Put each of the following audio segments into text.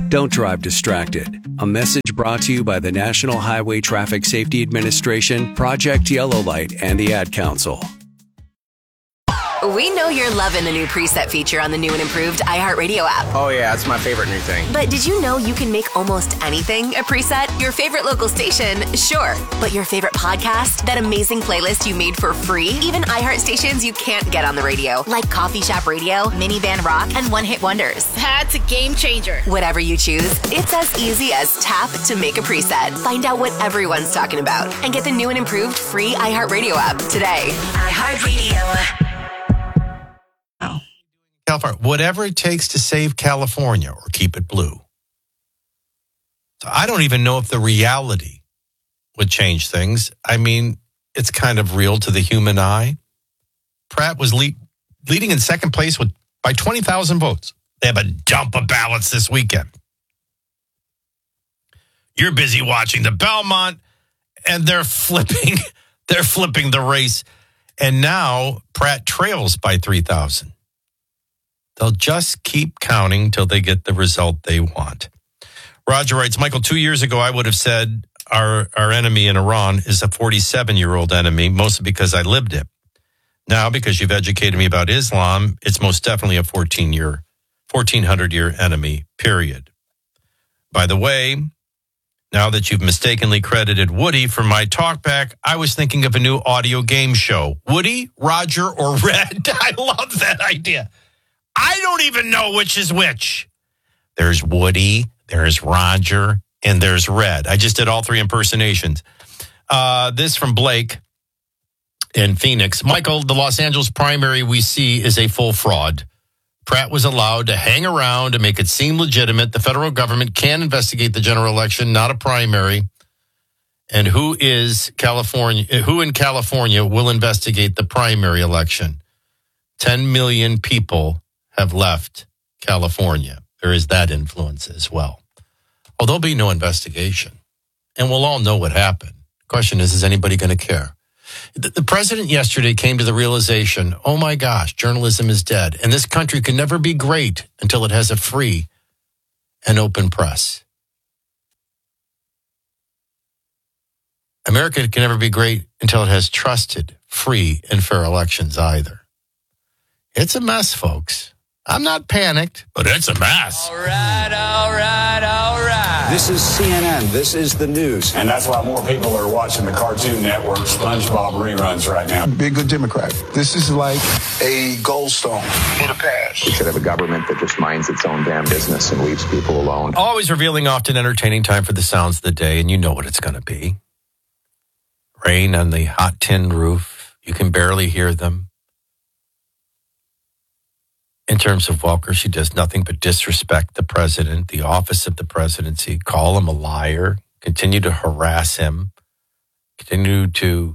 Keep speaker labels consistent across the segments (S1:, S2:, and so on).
S1: Don't drive distracted. A message brought to you by the National Highway Traffic Safety Administration, Project Yellow Light, and the Ad Council.
S2: We know you're loving the new preset feature on the new and improved iHeartRadio app.
S3: Oh yeah, it's my favorite new thing.
S2: But did you know you can make almost anything a preset? Your favorite local station, sure. But your favorite podcast? That amazing playlist you made for free? Even iHeart stations you can't get on the radio, like Coffee Shop Radio, Minivan Rock, and One Hit Wonders.
S4: That's a game changer.
S2: Whatever you choose, it's as easy as tap to make a preset. Find out what everyone's talking about and get the new and improved free iHeartRadio app today. iHeartRadio.
S5: California, whatever it takes to save California or keep it blue. So I don't even know if the reality would change things. I mean, it's kind of real to the human eye. Pratt was leading in second place by 20,000 votes. They have a dump of ballots this weekend. You're busy watching the Belmont, and they're flipping the race. And now Pratt trails by 3,000. They'll just keep counting till they get the result they want. Roger writes, Michael, 2 years ago, I would have said our enemy in Iran is a 47-year-old enemy, mostly because I lived it. Now, because you've educated me about Islam, it's most definitely a 1,400-year enemy, period. By the way, now that you've mistakenly credited Woody for my talkback, I was thinking of a new audio game show. Woody, Roger, or Red? I love that idea. I don't even know which is which. There's Woody, there's Roger, and there's Red. I just did all three impersonations. This from Blake in Phoenix. Michael, the Los Angeles primary we see is a full fraud. Pratt was allowed to hang around to make it seem legitimate. The federal government can investigate the general election, not a primary. And who in California will investigate the primary election? 10 million people have left California. There is that influence as well. Well, there'll be no investigation. And we'll all know what happened. Question is anybody going to care? The president yesterday came to the realization, oh my gosh, journalism is dead. And this country can never be great until it has a free and open press. America can never be great until it has trusted, free, and fair elections either. It's a mess, folks. I'm not panicked, but it's a mess.
S6: All right.
S7: This is CNN. This is the news.
S8: And that's why more people are watching the Cartoon Network SpongeBob reruns right now.
S9: Be a good Democrat. This is like a goldstone for the past.
S10: We should have a government that just minds its own damn business and leaves people alone.
S5: Always revealing, often entertaining time for the sounds of the day, and you know what it's going to be. Rain on the hot tin roof. You can barely hear them. In terms of Welker, she does nothing but disrespect the president, the office of the presidency, call him a liar, continue to harass him, continue to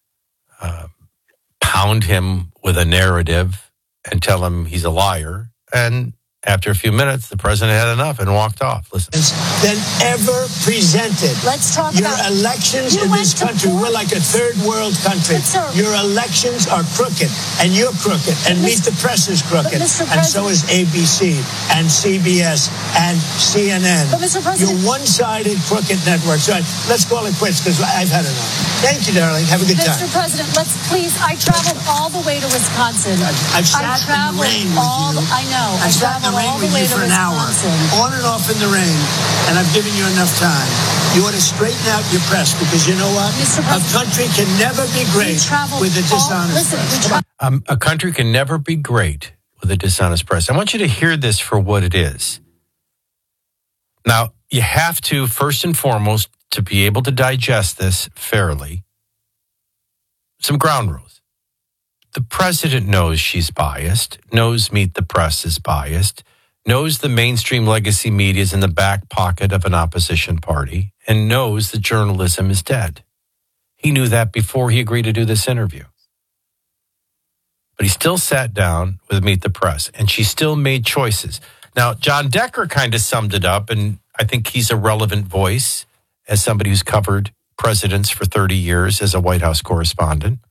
S5: pound him with a narrative and tell him he's a liar. And after a few minutes, the president had enough and walked off. Listen.
S11: Than ever presented.
S4: Let's talk
S11: your
S4: about
S11: elections in this country. We're like a third world country. Your elections are crooked, and you're crooked, and Meet the Press is crooked, and so is ABC and CBS and CNN.
S4: But Mr. President,
S11: your one-sided crooked networks. Right, let's call it quits because I've had enough. Thank you, darling. Have a good time.
S4: Mr. President, let's please. I traveled all the way to Wisconsin.
S11: I've sat in the rain with you.
S4: I know.
S11: I sat in the rain with you for an hour, on and off in the rain, and I've given you enough time. You ought to straighten out your press because you know what? A country can never be great with a dishonest press.
S5: A country can never be great with a dishonest press. I want you to hear this for what it is. Now, you have to, first and foremost, to be able to digest this fairly, some ground rules. The president knows she's biased, knows Meet the Press is biased, knows the mainstream legacy media is in the back pocket of an opposition party, and knows that journalism is dead. He knew that before he agreed to do this interview. But he still sat down with Meet the Press, and she still made choices. Now, John Decker kind of summed it up, and I think he's a relevant voice as somebody who's covered presidents for 30 years as a White House correspondent.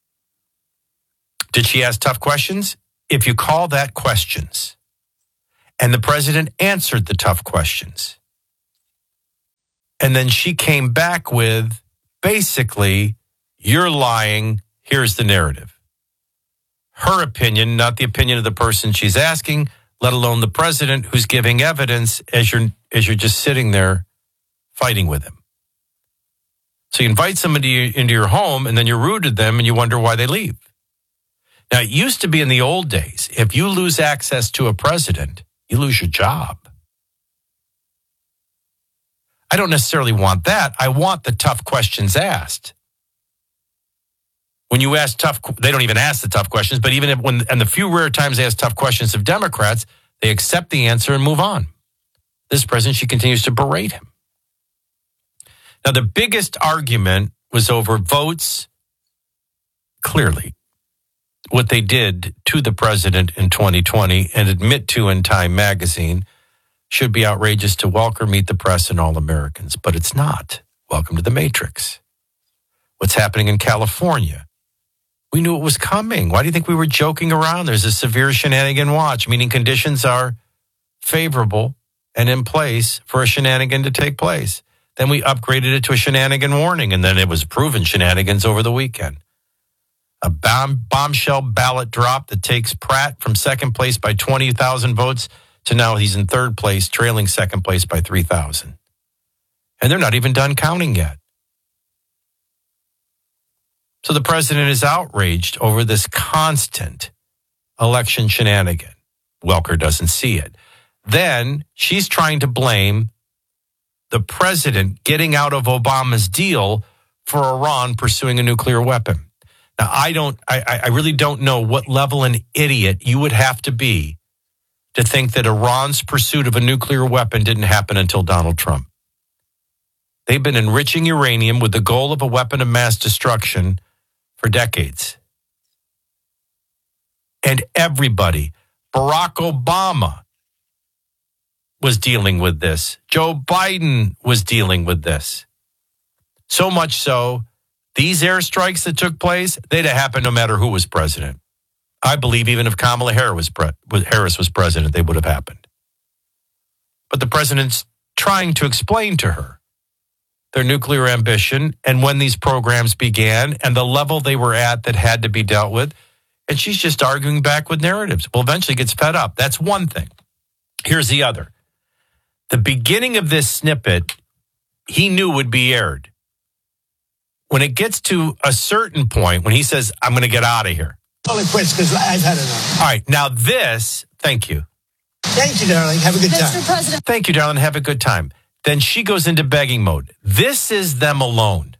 S5: Did she ask tough questions? If you call that questions, And the president answered the tough questions. And then she came back with, basically, you're lying. Here's the narrative. Her opinion, not the opinion of the person she's asking, let alone the president who's giving evidence as you're just sitting there fighting with him. So you invite somebody into your home and then you're rude to them and you wonder why they leave. Now, it used to be in the old days, if you lose access to a president, you lose your job. I don't necessarily want that. I want the tough questions asked. When you ask they don't even ask the tough questions, but even and the few rare times they ask tough questions of Democrats, they accept the answer and move on. This president, she continues to berate him. Now, the biggest argument was over votes. Clearly, what they did to the president in 2020 and admit to in Time magazine should be outrageous to Welker, Meet the Press, and all Americans. But it's not. Welcome to the Matrix. What's happening in California? We knew it was coming. Why do you think we were joking around? There's a severe shenanigan watch, meaning conditions are favorable and in place for a shenanigan to take place. Then we upgraded it to a shenanigan warning, and then it was proven shenanigans over the weekend. A bombshell ballot drop that takes Pratt from second place by 20,000 votes to now he's in third place, trailing second place by 3,000. And they're not even done counting yet. So the president is outraged over this constant election shenanigan. Welker doesn't see it. Then she's trying to blame the president getting out of Obama's deal for Iran pursuing a nuclear weapon. Now, I really don't know what level an idiot you would have to be to think that Iran's pursuit of a nuclear weapon didn't happen until Donald Trump. They've been enriching uranium with the goal of a weapon of mass destruction for decades. And everybody, Barack Obama was dealing with this. Joe Biden was dealing with this. So much so, these airstrikes that took place, they'd have happened no matter who was president. I believe even if Kamala Harris was president, they would have happened. But the president's trying to explain to her their nuclear ambition and when these programs began and the level they were at that had to be dealt with. And she's just arguing back with narratives. Well, eventually gets fed up. That's one thing. Here's the other. The beginning of this snippet, he knew would be aired. When it gets to a certain point, when he says, I'm going to get out of here.
S11: Call it quits because I've had enough.
S5: All right. Now this, thank you.
S11: Thank you, darling. Have a good time.
S4: Mr. President.
S5: Thank you, darling. Have a good time. Then she goes into begging mode. This is them alone.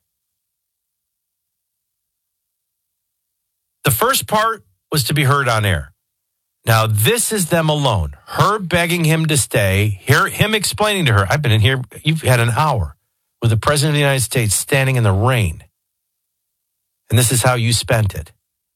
S5: The first part was to be heard on air. Now, this is them alone. Her begging him to stay, him explaining to her, I've been in here, you've had an hour with the President of the United States standing in the rain. And this is how you spent it.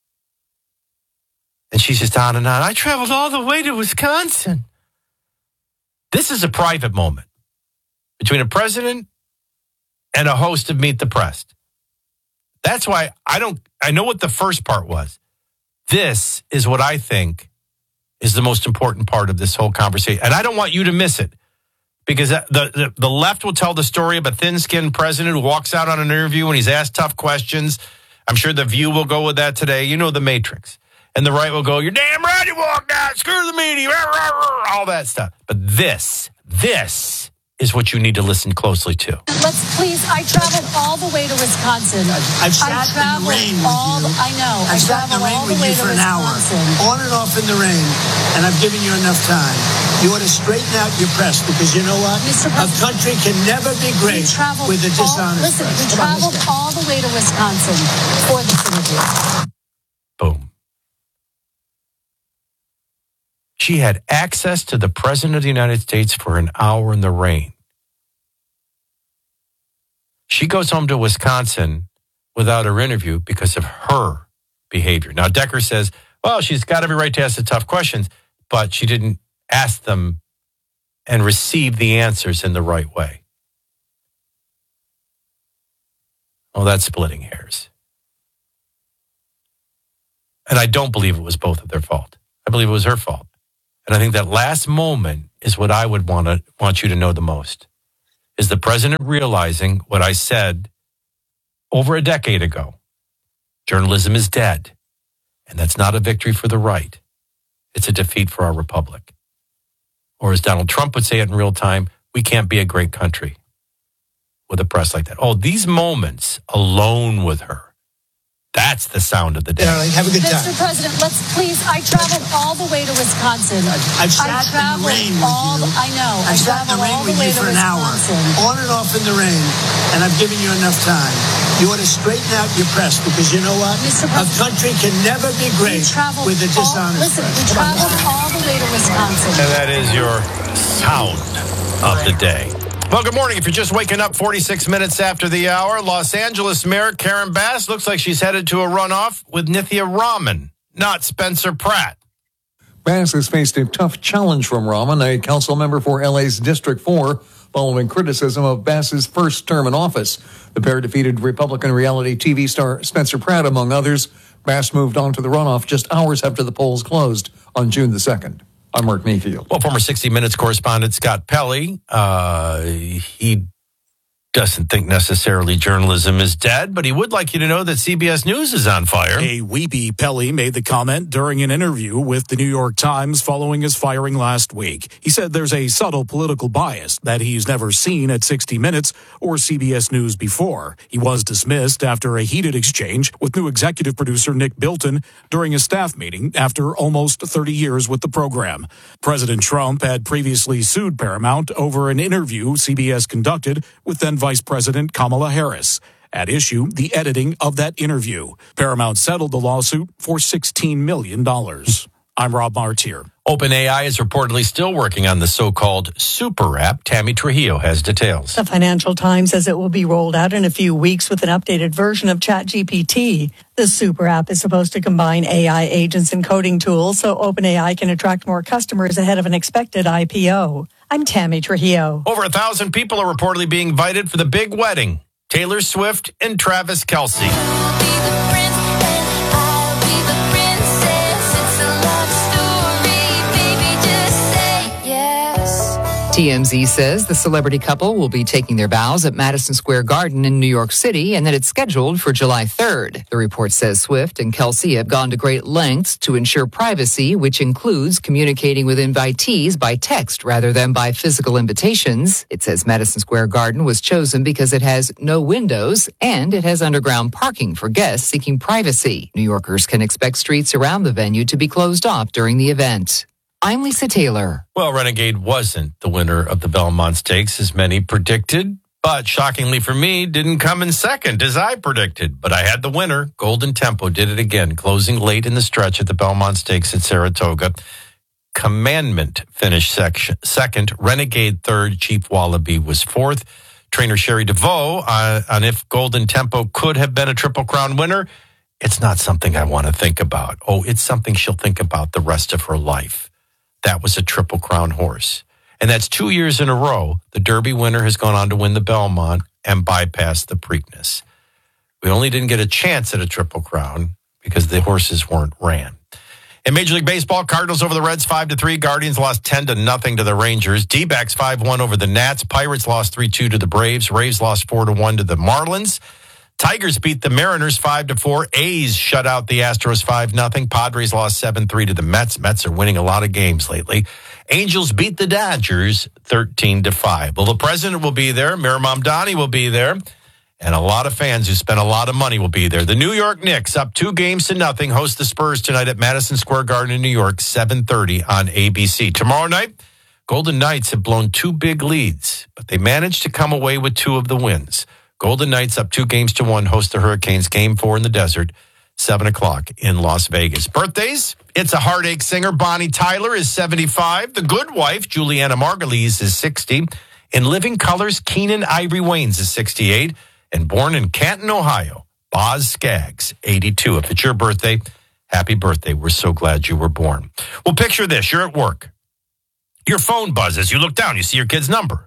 S5: And she's just on and on. I traveled all the way to Wisconsin. This is a private moment between a president and a host of Meet the Press. That's why I know what the first part was. This is what I think is the most important part of this whole conversation. And I don't want you to miss it because the left will tell the story of a thin-skinned president who walks out on an interview and he's asked tough questions. I'm sure The View will go with that today. You know, The Matrix. And the right will go, you're damn right you walked out, screw the media, all that stuff. But this is what you need to listen closely to.
S4: I traveled all the way to Wisconsin.
S11: I've sat in the rain with you.
S4: I know.
S11: I've sat in the rain with you for an hour, on and off in the rain, and I've given you enough time. You ought to straighten out your press because you know what? A country can never be great with a dishonest press.
S4: We traveled all the way to Wisconsin for this interview.
S5: Boom. She had access to the President of the United States for an hour in the rain. She goes home to Wisconsin without her interview because of her behavior. Now, Decker says, well, she's got every right to ask the tough questions, but she didn't ask them and receive the answers in the right way. Well, that's splitting hairs. And I don't believe it was both of their fault. I believe it was her fault. And I think that last moment is what I would want you to know the most, is the president realizing what I said over a decade ago. Journalism is dead. And that's not a victory for the right. It's a defeat for our republic. Or as Donald Trump would say it in real time, we can't be a great country with a press like that. Oh, these moments alone with her, that's the sound of the day.
S11: Darling, have a good time.
S4: Mr. President, let's please. I traveled all the way to Wisconsin.
S11: I've sat in the rain with you.
S4: I know.
S11: I've sat in the rain with you for an hour, on and off in the rain, and I've given you enough time. You ought to straighten out your press, because you know what? A country can never be great with a dishonest press.
S4: We traveled all the way to Wisconsin.
S5: And that is your sound of the day. Well, good morning. If you're just waking up 46 minutes after the hour, Los Angeles Mayor Karen Bass looks like she's headed to a runoff with Nithya Raman, not Spencer Pratt.
S3: Bass has faced a tough challenge from Raman, a council member for LA's District 4, following criticism of Bass's first term in office. The pair defeated Republican reality TV star Spencer Pratt, among others. Bass moved on to the runoff just hours after the polls closed on June the 2nd. I'm Mark Mayfield.
S5: Well, former 60 Minutes correspondent Scott Pelley, he doesn't think necessarily journalism is dead, but he would like you to know that CBS News is on fire.
S6: A weepy Pelley made the comment during an interview with the New York Times following his firing last week. He said there's a subtle political bias that he's never seen at 60 Minutes or CBS News before. He was dismissed after a heated exchange with new executive producer Nick Bilton during a staff meeting after almost 30 years with the program. President Trump had previously sued Paramount over an interview CBS conducted with then Vice President Kamala Harris. At issue, the editing of that interview. Paramount settled the lawsuit for $16 million. I'm Rob Martier.
S5: OpenAI is reportedly still working on the so-called super app. Tammy Trujillo has details.
S12: The Financial Times says it will be rolled out in a few weeks with an updated version of ChatGPT. The super app is supposed to combine AI agents and coding tools so OpenAI can attract more customers ahead of an expected IPO. I'm Tammy Trujillo.
S5: Over 1,000 people are reportedly being invited for the big wedding. Taylor Swift and Travis Kelce.
S13: TMZ says the celebrity couple will be taking their vows at Madison Square Garden in New York City and that it's scheduled for July 3rd. The report says Swift and Kelce have gone to great lengths to ensure privacy, which includes communicating with invitees by text rather than by physical invitations. It says Madison Square Garden was chosen because it has no windows and it has underground parking for guests seeking privacy. New Yorkers can expect streets around the venue to be closed off during the event. I'm Lisa Taylor.
S5: Well, Renegade wasn't the winner of the Belmont Stakes, as many predicted, but shockingly for me, didn't come in second, as I predicted. But I had the winner. Golden Tempo did it again, closing late in the stretch at the Belmont Stakes at Saratoga. Commandment finished second. Renegade third. Chief Wallaby was fourth. Trainer Sherry DeVoe on if Golden Tempo could have been a Triple Crown winner. It's not something I want to think about. Oh, it's something she'll think about the rest of her life. That was a Triple Crown horse. And that's 2 years in a row. The Derby winner has gone on to win the Belmont and bypass the Preakness. We only didn't get a chance at a Triple Crown because the horses weren't ran. In Major League Baseball, Cardinals over the Reds 5-3. Guardians lost 10-0 to the Rangers. D-backs 5-1 over the Nats. Pirates lost 3-2 to the Braves. Rays lost 4-1 to the Marlins. Tigers beat the Mariners 5-4. A's shut out the Astros 5-0. Padres lost 7-3 to the Mets. Mets are winning a lot of games lately. Angels beat the Dodgers 13-5. Well, the president will be there. Mayor Mamdani will be there. And a lot of fans who spent a lot of money will be there. The New York Knicks, up 2-0, host the Spurs tonight at Madison Square Garden in New York, 7:30 on ABC. Tomorrow night, Golden Knights have blown 2 big leads, but they managed to come away with 2 of the wins. Golden Knights up 2-1, host the Hurricanes, Game 4 in the desert, 7 o'clock in Las Vegas. Birthdays, It's a Heartache singer Bonnie Tyler is 75. The Good Wife, Juliana Margulies, is 60. In Living Colors, Keenan Ivory Waynes is 68. And born in Canton, Ohio, Boz Scaggs, 82. If it's your birthday, happy birthday. We're so glad you were born. Well, picture this. You're at work. Your phone buzzes. You look down. You see your kid's number.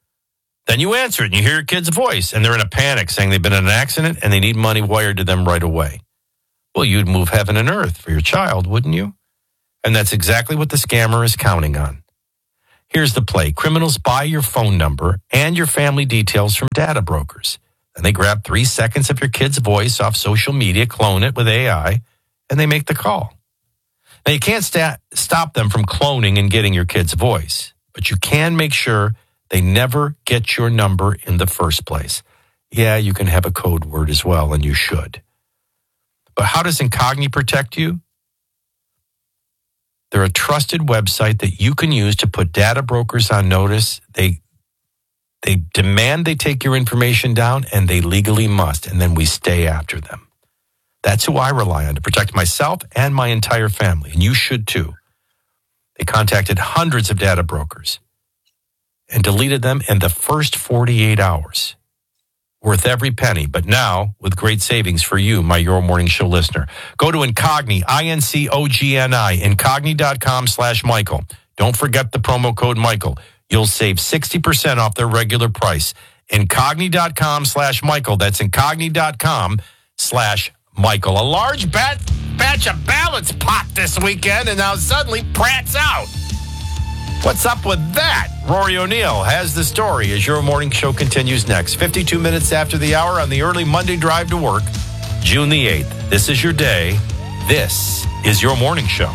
S5: Then you answer it, and you hear your kid's voice, and they're in a panic saying they've been in an accident, and they need money wired to them right away. Well, you'd move heaven and earth for your child, wouldn't you? And that's exactly what the scammer is counting on. Here's the play. Criminals buy your phone number and your family details from data brokers. Then they grab 3 seconds of your kid's voice off social media, clone it with AI, and they make the call. Now, you can't stop them from cloning and getting your kid's voice, but you can make sure they never get your number in the first place. Yeah, you can have a code word as well, and you should. But how does Incogni protect you? They're a trusted website that you can use to put data brokers on notice. They demand they take your information down, and they legally must, and then we stay after them. That's who I rely on to protect myself and my entire family, and you should too. They contacted hundreds of data brokers and deleted them in the first 48 hours. Worth every penny, but now with great savings for you, my Your Morning Show listener. Go to Incogni, INCOGNI, Incogni.com/Michael. Don't forget the promo code Michael. You'll save 60% off their regular price. Incogni.com/Michael. That's Incogni.com/Michael. A large batch of ballots popped this weekend, and now suddenly Pratt's out. What's up with that? Rory O'Neill has the story as Your Morning Show continues next. 52 minutes after the hour on the early Monday drive to work, June the 8th. This is your day. This is Your Morning Show.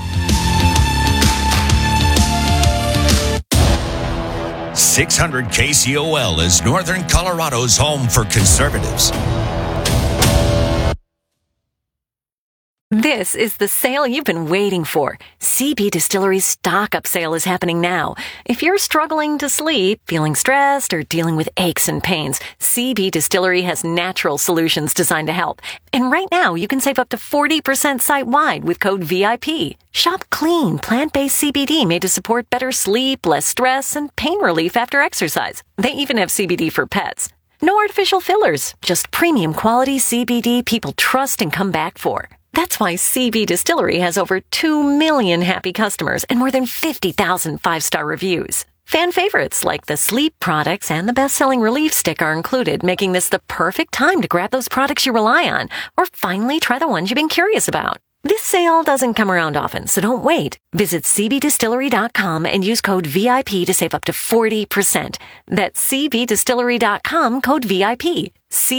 S14: 600 KCOL is Northern Colorado's home for conservatives.
S15: This is the sale you've been waiting for. CB Distillery's stock up sale is happening now. If you're struggling to sleep, feeling stressed, or dealing with aches and pains, CB Distillery has natural solutions designed to help. And right now, you can save up to 40% site-wide with code VIP. Shop clean, plant-based CBD made to support better sleep, less stress, and pain relief after exercise. They even have CBD for pets. No artificial fillers, just premium quality CBD people trust and come back for. That's why CB Distillery has over 2 million happy customers and more than 50,000 5-star reviews. Fan favorites like the sleep products and the best-selling relief stick are included, making this the perfect time to grab those products you rely on or finally try the ones you've been curious about. This sale doesn't come around often, so don't wait. Visit cbdistillery.com and use code VIP to save up to 40%. That's cbdistillery.com, code VIP.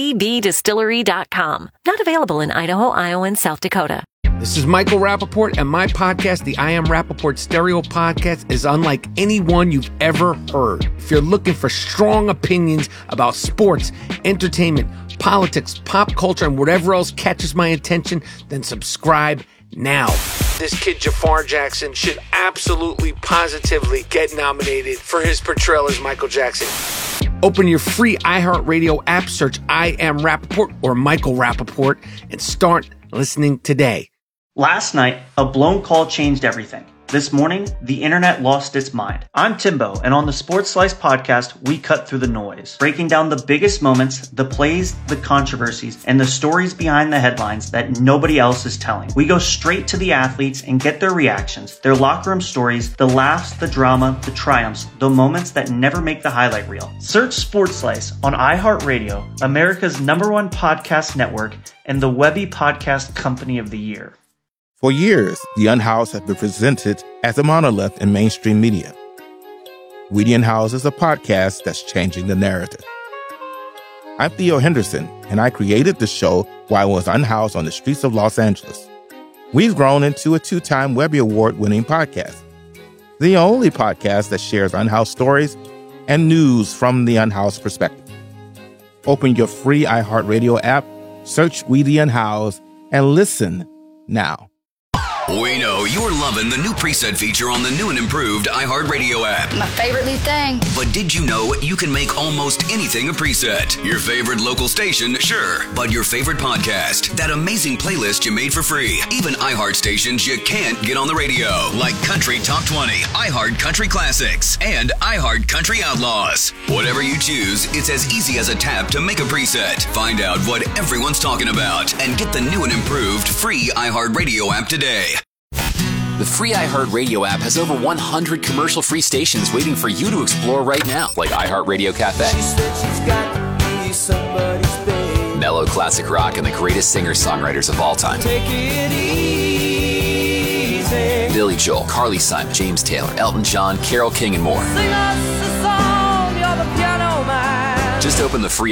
S15: cbdistillery.com. Not available in Idaho, Iowa, and South Dakota.
S16: This is Michael Rappaport, and my podcast, the I Am Rappaport Stereo Podcast, is unlike any one you've ever heard. If you're looking for strong opinions about sports, entertainment, politics, pop culture, and whatever else catches my attention, then subscribe now. This kid Jafar Jackson should absolutely, positively get nominated for his portrayal as Michael Jackson. Open your free iHeartRadio app, search I Am Rappaport or Michael Rappaport, and start listening today.
S17: Last night, a blown call changed everything. This morning, the internet lost its mind. I'm Timbo, and on the Sports Slice podcast, we cut through the noise, breaking down the biggest moments, the plays, the controversies, and the stories behind the headlines that nobody else is telling. We go straight to the athletes and get their reactions, their locker room stories, the laughs, the drama, the triumphs, the moments that never make the highlight reel. Search Sports Slice on iHeartRadio, America's #1 podcast network, and the Webby Podcast Company of the Year.
S18: For years, The Unhoused has been presented as a monolith in mainstream media. We the Unhoused is a podcast that's changing the narrative. I'm Theo Henderson, and I created the show while I was unhoused on the streets of Los Angeles. We've grown into a 2-time Webby Award-winning podcast, the only podcast that shares unhoused stories and news from the unhoused perspective. Open your free iHeartRadio app, search We the Unhoused, and listen now.
S19: We know you're loving the new preset feature on the new and improved iHeartRadio app.
S20: My favorite new thing.
S19: But did you know you can make almost anything a preset? Your favorite local station, sure. But your favorite podcast, that amazing playlist you made for free. Even iHeart stations you can't get on the radio, like Country Top 20, iHeart Country Classics, and iHeart Country Outlaws. Whatever you choose, it's as easy as a tap to make a preset. Find out what everyone's talking about and get the new and improved free iHeartRadio app today.
S21: The free iHeartRadio app has over 100 commercial-free stations waiting for you to explore right now, like iHeartRadio Cafe, mellow classic rock, and the greatest singer-songwriters of all time.
S22: Take it easy.
S20: sing.
S21: Billy Joel, Carly Simon, James Taylor, Elton John, Carole King, and more.
S20: Sing us a song, you're the piano man.
S21: Just open the free